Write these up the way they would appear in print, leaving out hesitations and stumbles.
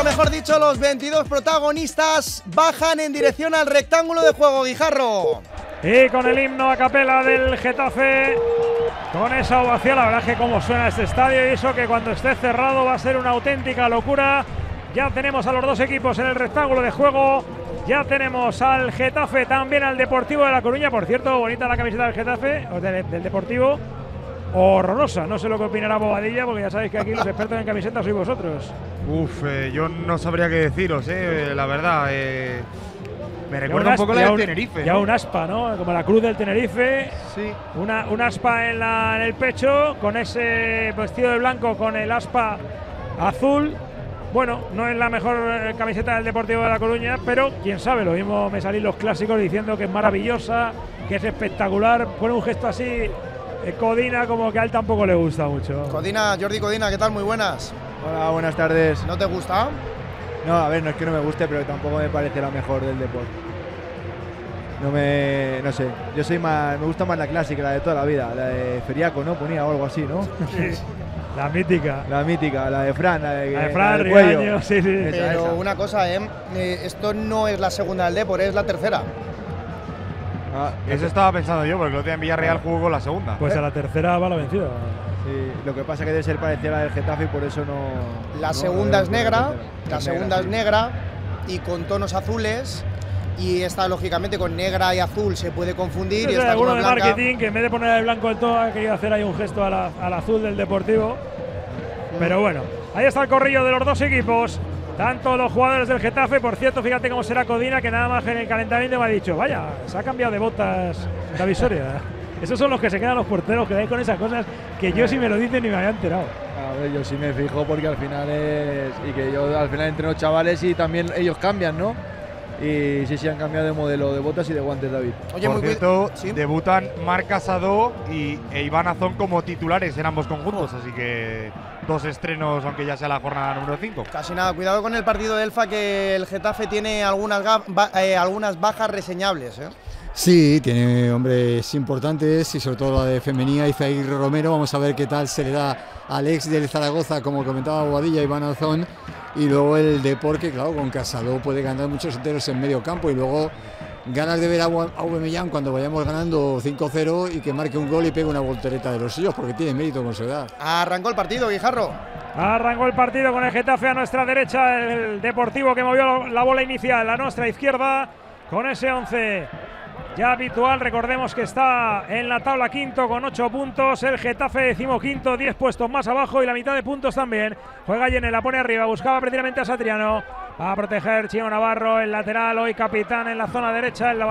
mejor dicho, los 22 protagonistas bajan en dirección al rectángulo de juego, Guijarro. Y con el himno a capela del Getafe, con esa ovación, la verdad es que cómo suena este estadio, y eso que cuando esté cerrado va a ser una auténtica locura. Ya tenemos a los dos equipos en el rectángulo de juego, ya tenemos al Getafe, también al Deportivo de La Coruña. Por cierto, bonita la camiseta del Getafe, o del Deportivo, horrorosa. No sé lo que opinará Bobadilla, porque ya sabéis que aquí los expertos en camisetas sois vosotros. Yo no sabría qué deciros, la verdad. Me recuerda un poco la del Tenerife. Ya un aspa, ¿no? Como la cruz del Tenerife. Sí. Un aspa en el pecho, con ese vestido de blanco, con el aspa azul. Bueno, no es la mejor camiseta del Deportivo de La Coruña, pero quién sabe, lo mismo me salí los clásicos diciendo que es maravillosa, que es espectacular. Pone un gesto así, Codina, como que a él tampoco le gusta mucho. Codina, Jordi Codina, ¿qué tal? Muy buenas. Hola, buenas tardes. ¿No te gusta? No, a ver, no es que no me guste, pero tampoco me parece la mejor del deporte. No sé, yo soy más, me gusta más la clásica, la de toda la vida, la de Feriaco, ¿no? Ponía o algo así, ¿no? Sí, la mítica. La mítica, la de Fran, la de Fran, Riaño, sí. Pero una cosa, esto no es la segunda del Depor, es la tercera. Eso estaba pensando yo, porque el otro día en Villarreal jugó con la segunda. Pues a la tercera va la vencida. Sí, lo que pasa es que debe ser parecida a la del Getafe y por eso no… La segunda es negra, es negra y con tonos azules. Y esta, lógicamente, con negra y azul se puede confundir. Y esta alguno de blanca, marketing que en vez de poner el blanco del todo ha querido hacer ahí un gesto al azul del Deportivo. Pero bueno, ahí está el corrillo de los dos equipos. Tanto los jugadores del Getafe, por cierto, fíjate cómo será Codina, que nada más en el calentamiento me ha dicho, vaya, se ha cambiado de botas David Soria. Esos son los que se quedan los porteros, que dais con esas cosas que yo, si me lo dicen, ni me había enterado. A ver, yo sí me fijo porque al final y que yo al final entreno chavales y también ellos cambian, ¿no? Y sí han cambiado de modelo de botas y de guantes, David. Oye, por cierto, ¿sí? Debutan Marc Casado e Iván Azón como titulares en ambos conjuntos, así que dos estrenos, aunque ya sea la jornada número 5. Casi nada, cuidado con el partido de Elfa, que el Getafe tiene algunas bajas reseñables, ¿eh? Sí, tiene hombres importantes y sobre todo la de femenina, Izaguirre Romero. Vamos a ver qué tal se le da al ex del Zaragoza, como comentaba Boadilla, Iván Azón. Y luego el Depor, que claro, con Casado puede ganar muchos enteros en medio campo. Y luego ganas de ver a Aubameyang cuando vayamos ganando 5-0 y que marque un gol y pegue una voltereta de los suyos, porque tiene mérito con su edad. Arrancó el partido, Guijarro. Arrancó el partido con el Getafe a nuestra derecha, el Deportivo que movió la bola inicial a nuestra izquierda con ese 11 ya habitual. Recordemos que está en la tabla quinto con 8 puntos, el Getafe decimoquinto, 10 puestos más abajo y la mitad de puntos también. Juega Yene, la pone arriba, buscaba precisamente a Satriano a proteger Chino Navarro, el lateral, hoy capitán en la zona derecha, el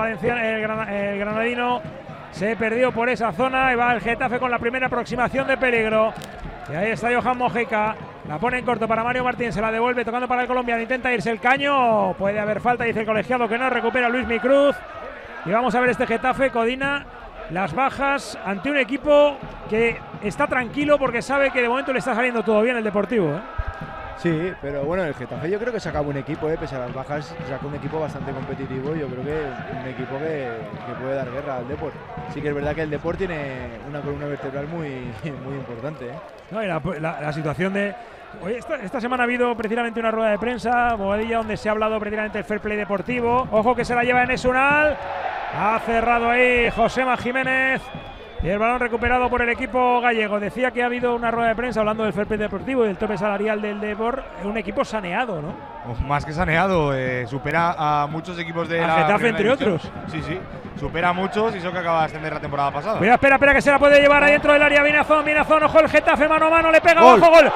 granadino se perdió por esa zona y va el Getafe con la primera aproximación de peligro. Y ahí está Johan Mojica, la pone en corto para Mario Martín, se la devuelve tocando para el colombiano, intenta irse el caño, puede haber falta, dice el colegiado que no, recupera Luis Micruz. Y vamos a ver este Getafe, Codina, las bajas ante un equipo que está tranquilo porque sabe que de momento le está saliendo todo bien el Deportivo, ¿eh? Sí, pero bueno, el Getafe yo creo que saca un equipo, pese a las bajas, saca un equipo bastante competitivo. Yo creo que un equipo que puede dar guerra al Depor. Sí que es verdad que el Depor tiene una columna vertebral muy importante, ¿eh? No, y la situación de… Oye, esta semana ha habido precisamente una rueda de prensa, Bobadilla, donde se ha hablado precisamente del fair play deportivo. Ojo que se la lleva Enes Unal. Ha cerrado ahí Josema Jiménez. Y el balón recuperado por el equipo gallego. Decía que ha habido una rueda de prensa hablando del fair play deportivo y del tope salarial del Depor. Un equipo saneado, ¿no? Más que saneado, supera a muchos equipos de la Getafe, entre división. otros. Sí, supera a muchos y eso que acaba de ascender la temporada pasada. Cuidado, espera que se la puede llevar ahí dentro del área. Vinazón, ojo el Getafe, mano a mano, le pega abajo, gol.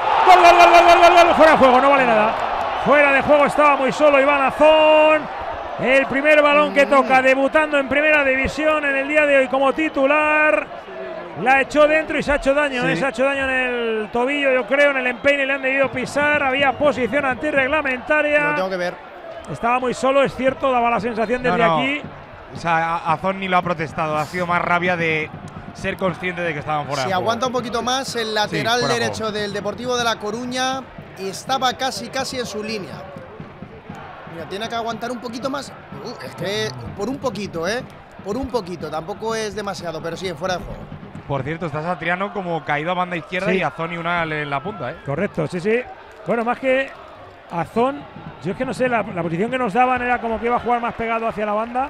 Gol, fuera de juego, no vale nada. Fuera de juego, estaba muy solo Iván Azón. El primer balón que toca, debutando en primera división en el día de hoy como titular. La echó dentro y se ha hecho daño, sí. Se ha hecho daño en el tobillo, yo creo, en el empeine le han debido pisar. Había posición antirreglamentaria. Lo tengo que ver. Estaba muy solo, es cierto, daba la sensación desde aquí. O sea, Azón ni lo ha protestado, ha sido más rabia de ser consciente de que estaban fuera de juego. Si aguanta un poquito más, el lateral derecho del Deportivo de La Coruña estaba casi en su línea. Mira, tiene que aguantar un poquito más. Es que por un poquito, por un poquito, tampoco es demasiado, pero sí, fuera de juego. Por cierto, está Satriano como caído a banda izquierda y Azón y Unal en la punta, Correcto, sí. Bueno, más que Azón, yo es que no sé, la posición que nos daban era como que iba a jugar más pegado hacia la banda.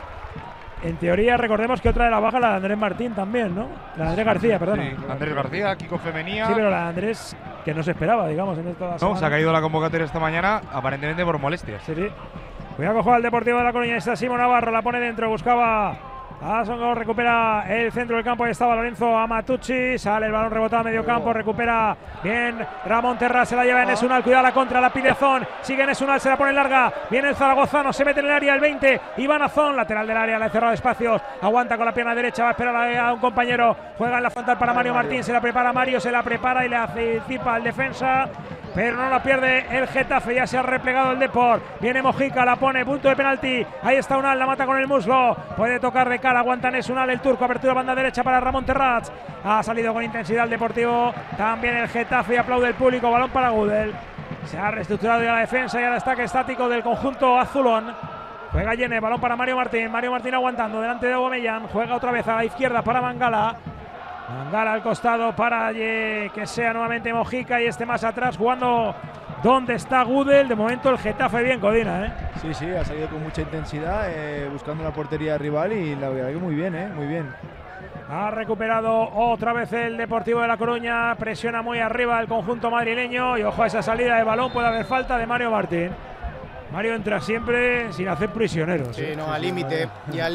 En teoría, recordemos que otra de las bajas la de Andrés Martín también, ¿no? La de Andrés García, perdona. Sí, Andrés García, Kiko Femenía. Sí, pero la de Andrés, que no se esperaba, digamos, en esta semana. No, se ha caído la convocatoria esta mañana, aparentemente por molestias. Sí, sí. Cuidado que juega el Deportivo de La Coruña. Está Simón Navarro, la pone dentro, buscaba a Songo, recupera el centro del campo. Ahí estaba Lorenzo Amatucci. Sale el balón rebotado a medio campo, recupera bien Ramón Terras, se la lleva Enes Unal. Cuidado la contra, la pide Zon. Sigue Enes Unal, se la pone larga. Viene el zaragozano, se mete en el área el 20. Iván Azón, lateral del área, le ha cerrado espacios. Aguanta con la pierna derecha, va a esperar a un compañero. Juega en la frontal para Mario Martín. Se la prepara Mario, se la prepara y le anticipa al defensa. Pero no la pierde el Getafe, ya se ha replegado el Depor. Viene Mojica, la pone, punto de penalti. Ahí está Unal, la mata con el muslo. Puede tocar de cara, aguanta Enes Unal, el turco. Apertura banda derecha para Ramón Terrats. Ha salido con intensidad el Deportivo. También el Getafe, aplaude el público. Balón para Gudel. Se ha reestructurado ya la defensa y el ataque estático del conjunto azulón. Juega Yene, balón para Mario Martín. Mario Martín aguantando delante de Aubameyang. Juega otra vez a la izquierda para Mangala. Mangala al costado para que sea nuevamente Mojica y este más atrás jugando donde está Gudel. De momento el Getafe bien, Codina, ¿eh? Sí, sí, ha salido con mucha intensidad buscando la portería rival y la verdad que muy bien, muy bien. Ha recuperado otra vez el Deportivo de La Coruña, presiona muy arriba el conjunto madrileño y ojo a esa salida de balón, puede haber falta de Mario Martín. Mario entra siempre sin hacer prisioneros. Sí, no, al límite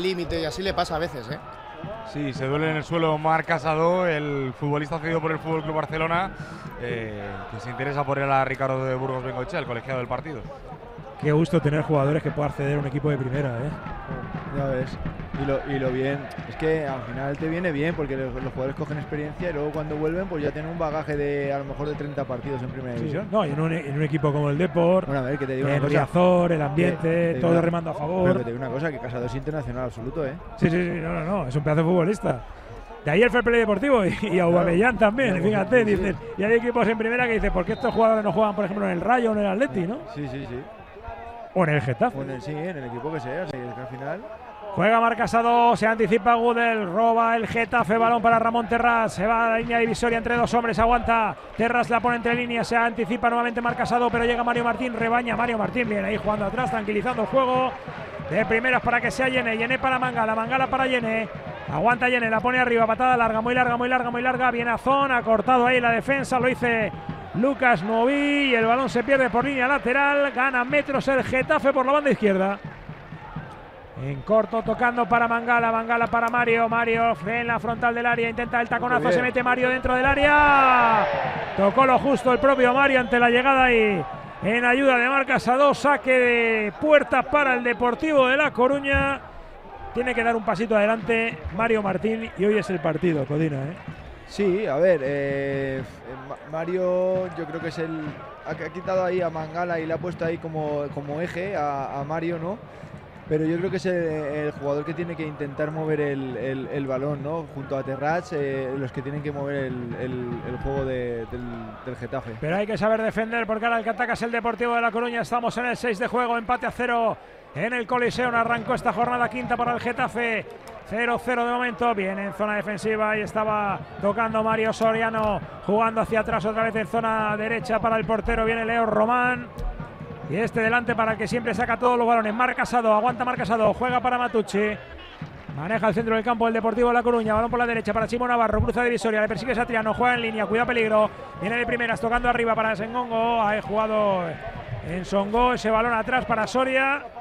y así le pasa a veces, ¿eh? Sí, se duele en el suelo Marc Casado, el futbolista cedido por el FC Barcelona, que se interesa por él a Ricardo de Burgos Bengoechea, el colegiado del partido. Qué gusto tener jugadores que puedan acceder a un equipo de primera, ¿eh? Ya ves. Y lo bien, es que al final te viene bien porque los jugadores cogen experiencia y luego cuando vuelven pues ya tienen un bagaje de a lo mejor de 30 partidos en primera división. No, y en un equipo como el Depor, bueno, a ver, que te digo el Riazor, el ambiente, todo remando a favor. Pero que te digo una cosa, que Casado es internacional absoluto, ¿eh? Sí, no, es un pedazo de futbolista. De ahí el fair play deportivo y Aubameyang también, claro, fíjate, sí. Dicen, y hay equipos en primera que dicen, ¿por qué estos jugadores no juegan, por ejemplo, en el Rayo o en el Atleti, no? Sí. O en el Getafe. O en el equipo que sea, que al final… Juega Marc Casado, se anticipa Gudel, roba el Getafe, balón para Ramón Terras, se va a la línea divisoria entre dos hombres, aguanta, Terras la pone entre líneas, se anticipa nuevamente Marc Casado, pero llega Mario Martín, rebaña Mario Martín, bien ahí jugando atrás, tranquilizando el juego, de primeras para que sea Yene para Mangala para Yene, aguanta Yene, la pone arriba, patada larga, muy larga, viene Azón, ha cortado ahí la defensa, lo dice Lucas Noví y el balón se pierde por línea lateral, gana metros el Getafe por la banda izquierda. En corto, tocando para Mangala para Mario en la frontal del área, intenta el taconazo, se mete Mario dentro del área, tocó lo justo el propio Mario ante la llegada ahí en ayuda de Marc Casado, saque de puerta para el Deportivo de La Coruña, tiene que dar un pasito adelante Mario Martín y hoy es el partido, Codina, ¿eh? Sí, a ver, Mario yo creo que es ha quitado ahí a Mangala y le ha puesto ahí como eje a Mario, ¿no? Pero yo creo que es el jugador que tiene que intentar mover el balón, ¿no? Junto a Terrats, los que tienen que mover el juego del Getafe. Pero hay que saber defender porque ahora el que ataca es el Deportivo de La Coruña. Estamos en el 6 de juego, empate a 0 en el Coliseo. Arrancó esta jornada quinta para el Getafe. 0-0 de momento, viene en zona defensiva y estaba tocando Mario Soriano, jugando hacia atrás otra vez en zona derecha para el portero, viene Leo Román. Y este delante para el que siempre saca todos los balones. Marc Casado, aguanta Marc Casado, juega para Matucci. Maneja el centro del campo el Deportivo de La Coruña. Balón por la derecha para Simón Navarro, cruza divisoria, le persigue Satriano, juega en línea, cuida peligro. Viene de primeras, tocando arriba para Sengongo. Ha jugado en Songo, ese balón atrás para Soria.